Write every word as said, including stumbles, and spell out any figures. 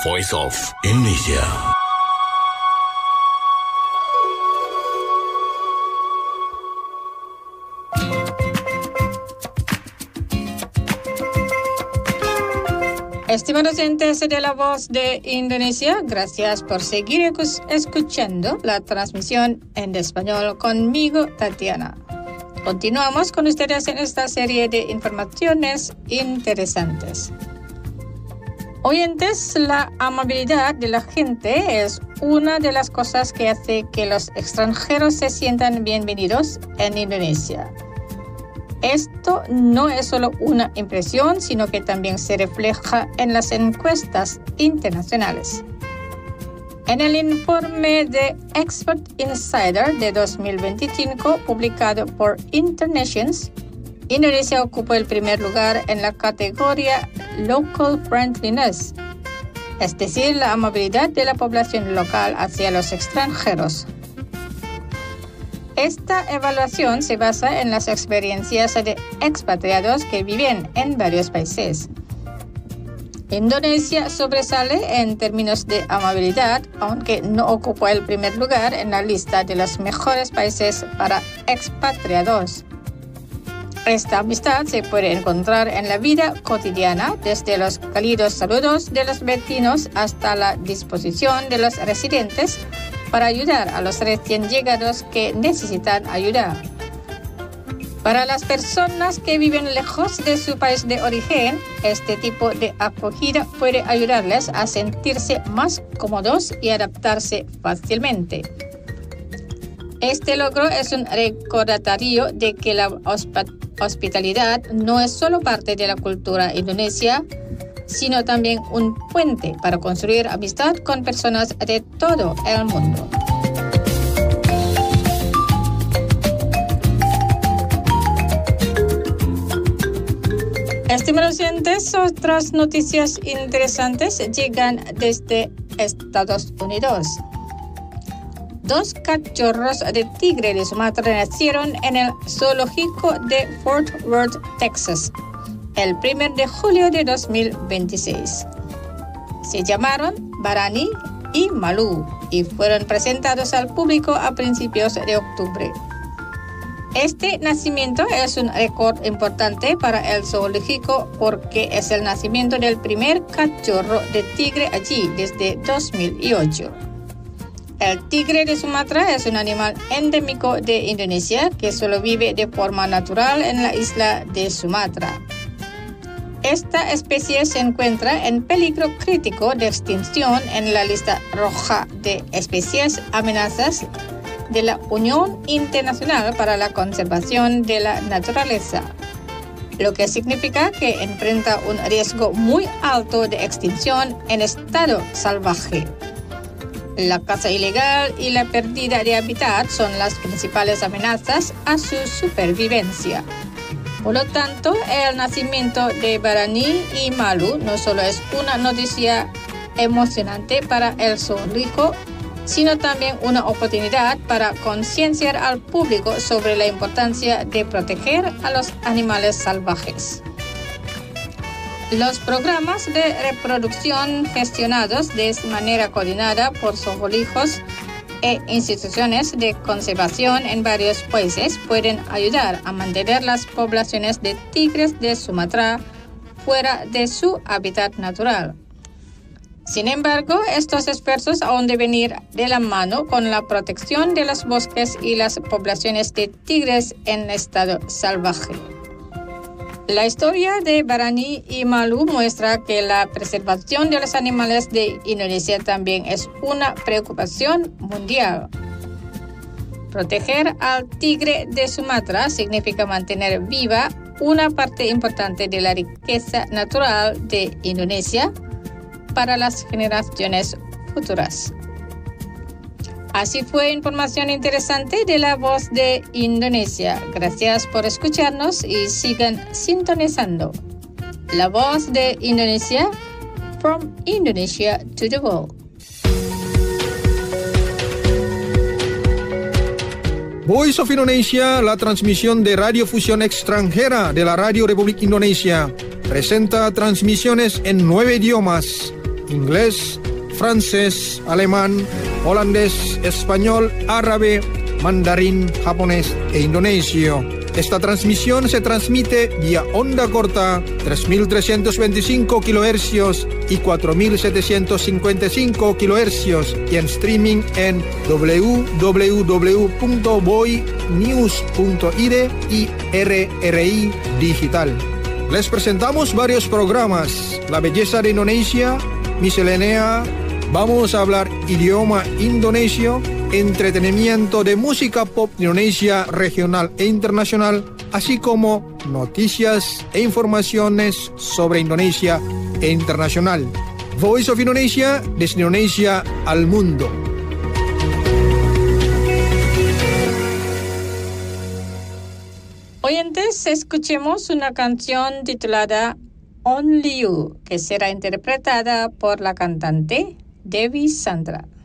Voice of Indonesia. Estimados oyentes de La Voz de Indonesia, gracias por seguir escuchando la transmisión en español conmigo, Tatiana. Continuamos con ustedes en esta serie de informaciones interesantes. Oyentes, la amabilidad de la gente es una de las cosas que hace que los extranjeros se sientan bienvenidos en Indonesia. Esto no es solo una impresión, sino que también se refleja en las encuestas internacionales. En el informe de Expert Insider de dos mil veinticinco, publicado por Internations, Indonesia ocupa el primer lugar en la categoría Local Friendliness, es decir, la amabilidad de la población local hacia los extranjeros. Esta evaluación se basa en las experiencias de expatriados que viven en varios países. Indonesia sobresale en términos de amabilidad, aunque no ocupa el primer lugar en la lista de los mejores países para expatriados. Esta amistad se puede encontrar en la vida cotidiana, desde los cálidos saludos de los vecinos hasta la disposición de los residentes para ayudar a los recién llegados que necesitan ayuda. Para las personas que viven lejos de su país de origen, este tipo de acogida puede ayudarles a sentirse más cómodos y adaptarse fácilmente. Este logro es un recordatorio de que la hospitalidad no es solo parte de la cultura indonesia, sino también un puente para construir amistad con personas de todo el mundo. Estimados oyentes, otras noticias interesantes llegan desde Estados Unidos. Dos cachorros de tigre de Sumatra nacieron en el zoológico de Fort Worth, Texas, el primero de julio de dos mil veintiséis. Se llamaron Barani y Malu y fueron presentados al público a principios de octubre. Este nacimiento es un récord importante para el zoológico porque es el nacimiento del primer cachorro de tigre allí desde dos mil ocho. El tigre de Sumatra es un animal endémico de Indonesia que solo vive de forma natural en la isla de Sumatra. Esta especie se encuentra en peligro crítico de extinción en la lista roja de especies amenazadas de la Unión Internacional para la Conservación de la Naturaleza, lo que significa que enfrenta un riesgo muy alto de extinción en estado salvaje. La caza ilegal y la pérdida de hábitat son las principales amenazas a su supervivencia. Por lo tanto, el nacimiento de Barani y Malu no solo es una noticia emocionante para el zoológico, sino también una oportunidad para concienciar al público sobre la importancia de proteger a los animales salvajes. Los programas de reproducción gestionados de manera coordinada por zoológicos e instituciones de conservación en varios países pueden ayudar a mantener las poblaciones de tigres de Sumatra fuera de su hábitat natural. Sin embargo, estos esfuerzos aún deben ir de la mano con la protección de los bosques y las poblaciones de tigres en estado salvaje. La historia de Barani y Malu muestra que la preservación de los animales de Indonesia también es una preocupación mundial. Proteger al tigre de Sumatra significa mantener viva una parte importante de la riqueza natural de Indonesia para las generaciones futuras. Así fue información interesante de La Voz de Indonesia. Gracias por escucharnos y sigan sintonizando. La Voz de Indonesia, from Indonesia to the world. Voice of Indonesia, la transmisión de radiofusión extranjera de la Radio Republik Indonesia, presenta transmisiones en nueve idiomas. inglés, francés, alemán, holandés, español, árabe, mandarín, japonés e indonesio. Esta transmisión se transmite vía onda corta tres mil trescientos veinticinco kilohercios y cuatro mil setecientos cincuenta y cinco kilohercios y en streaming en w w w punto boy news punto i d y R R I Digital. Les presentamos varios programas: La belleza de Indonesia, Miscelánea, vamos a hablar idioma indonesio, entretenimiento de música pop de Indonesia regional e internacional, así como noticias e informaciones sobre Indonesia e internacional. Voice of Indonesia, desde Indonesia al mundo. Oyentes, escuchemos una canción titulada Only You, que será interpretada por la cantante Devi Sandra.